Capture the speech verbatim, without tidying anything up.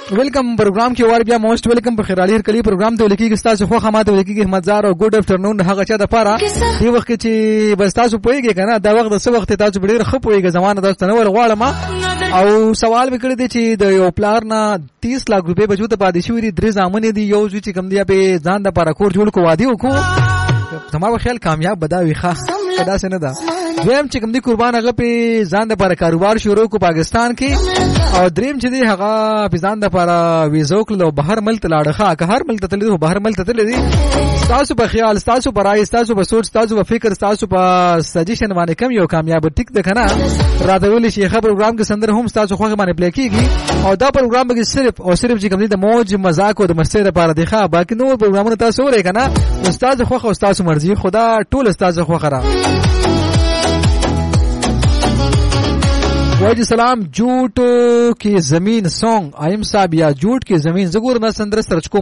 welcome programme کې وار بیا موست ویلکم په خیرالي هر کلی پروګرام ته ولیکي چې تاسو خو خامات ولیکي احمدزار او ګډ افټرنون هغه چا د پاره دی وخت چې بس تاسو پويږئ کنه دا وخت د څه وخت تاسو ډیر خپ ويږئ زمانه تاسو نه ور غواړم او سوال وکړی دی چې د یو پلار نه تیس लाख روپے بچو ته پادې شوې درې ځامن دي یو چې کم دی په ځان د پاره کور جوړ کو وادي وکړو زما په خیال کامیاب بداوي ښه دا څه نه ده دویم چې کوم دي قربان هغه په ځان د لپاره کاروبار شروع کو پاکستان کې او دریم چې دی هغه په ځان د لپاره ویزو کړو بهر ملک لاړخه که هر ملک تللی بهر ملک تللی تاسو په خیال تاسو په رائے تاسو په سوچ تاسو په فکر تاسو په سجیشن باندې کم یو کامیاب ټیک ده کنه راته ویل شي خبر پروګرام کې سندر هم تاسو خو باندې پلی کیږي او دا پروګرام کې صرف او صرف چې کوم دي د موج مزاق او د مستی لپاره دی ښه باقي نور پروګرامونه تاسو ورې کنه استاد خو خو تاسو مرزي خدا ټول استاد خو خرا واجی سلام جوٹ کی زمین سانگ آئم صاحب یا جوٹ کی زمین زګور نه سندر سرچ کو